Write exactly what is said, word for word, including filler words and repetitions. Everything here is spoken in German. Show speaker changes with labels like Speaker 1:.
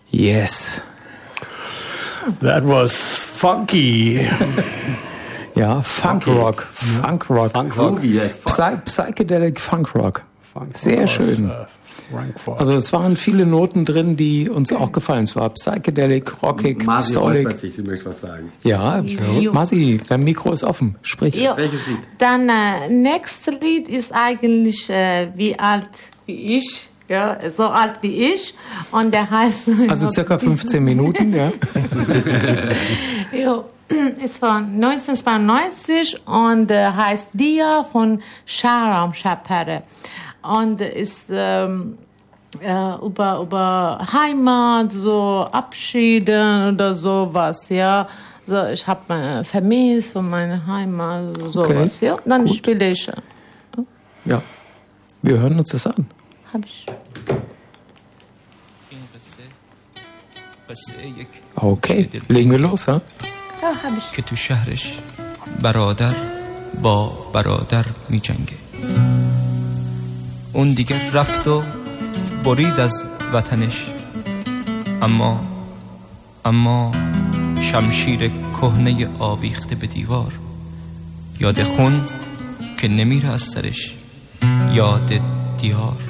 Speaker 1: Yes.
Speaker 2: That was funky.
Speaker 1: Ja, Funk Rock. Funk Rock.
Speaker 3: Funk Rock.
Speaker 1: Psy- Psychedelic Funk Rock. Sehr schön.
Speaker 2: Frankfurt.
Speaker 1: Also es waren viele Noten drin, die uns auch gefallen. Es war Psychedelic, rockig,
Speaker 3: Masi
Speaker 1: soulig.
Speaker 3: räuspert sich, sie möchte was sagen.
Speaker 1: Ja,
Speaker 4: Jo.
Speaker 1: Masi, dein Mikro ist offen. Sprich.
Speaker 4: Jo.
Speaker 3: Welches Lied?
Speaker 4: Dann äh, nächstes Lied ist eigentlich äh, wie alt wie ich, ja, so alt wie ich, und der heißt
Speaker 1: Also circa fünfzehn Minuten, ja.
Speaker 4: jo, es war neunzehnhundertzweiundneunzig und äh, heißt Dia von Sharam Shapare und ist ähm, äh, über über Heimat, so Abschiede oder sowas, ja. So, ich habe äh, vermisst von meiner Heimat, so
Speaker 1: Okay,
Speaker 4: sowas, ja. Dann
Speaker 1: gut.
Speaker 4: spiele ich.
Speaker 1: Ja. Wir hören uns das an.
Speaker 4: Hab ich.
Speaker 1: Okay, legen wir los, ha?
Speaker 4: Ja, hab ich.
Speaker 5: که تو شهرش برادر با برادر می جنگه. اون دیگه رفت و برید از وطنش، اما اما شمشیر کهنه آویخته به دیوار، یاد خون که نمیره از سرش، یاد دیار.